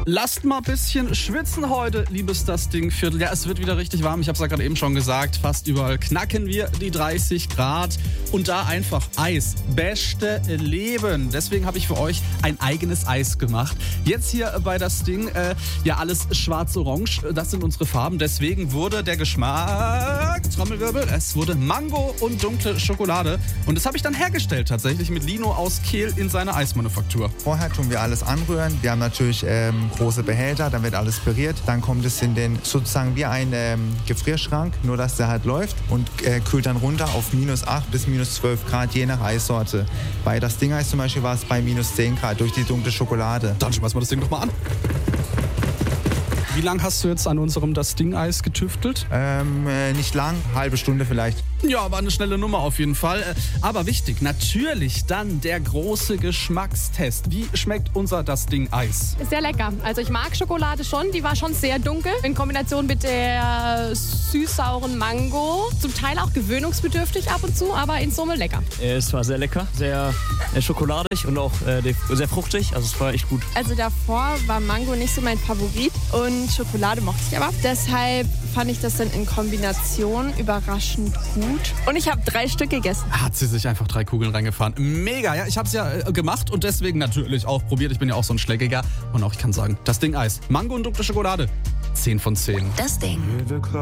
Lasst mal ein bisschen schwitzen heute, liebes Das Ding Viertel. Ja, es wird wieder richtig warm. Ich habe es ja gerade eben schon gesagt. Fast überall knacken wir die 30 Grad. Und da einfach Eis. Beste Leben. Deswegen habe ich für euch ein eigenes Eis gemacht. Jetzt hier bei Das Ding, ja alles schwarz-orange. Das sind unsere Farben. Deswegen wurde der Geschmack, Trommelwirbel, es wurde Mango und dunkle Schokolade. Und das habe ich dann hergestellt tatsächlich mit Lino aus Kehl in seiner Eismanufaktur. Vorher tun wir alles anrühren. Wir haben natürlich große Behälter, dann wird alles püriert. Dann kommt es in den, sozusagen wie ein Gefrierschrank, nur dass der halt läuft und kühlt dann runter auf -8 bis -12 Grad, je nach Eissorte. Bei Das Ding Eis zum Beispiel war es bei -10 Grad durch die dunkle Schokolade. Dann schmeißen wir das Ding doch mal an. Wie lange hast du jetzt an unserem Das Ding Eis getüftelt? Nicht lang, halbe Stunde vielleicht. Ja, war eine schnelle Nummer auf jeden Fall. Aber wichtig, natürlich dann der große Geschmackstest. Wie schmeckt unser Das Ding Eis? Sehr lecker. Also ich mag Schokolade schon, die war schon sehr dunkel. In Kombination mit der süß-sauren Mango. Zum Teil auch gewöhnungsbedürftig ab und zu, aber in Summe lecker. Es war sehr lecker, sehr schokoladig und auch sehr fruchtig. Also es war echt gut. Also davor war Mango nicht so mein Favorit und Schokolade mochte ich aber. Deshalb fand ich das dann in Kombination überraschend gut. Und ich habe 3 Stück gegessen. Hat sie sich einfach 3 Kugeln reingefahren. Mega, ja, ich habe es ja gemacht und deswegen natürlich auch probiert. Ich bin ja auch so ein Schleckiger. Und auch ich kann sagen, Das Ding Eis, Mango und dunkle Schokolade, 10 von 10. Das Ding.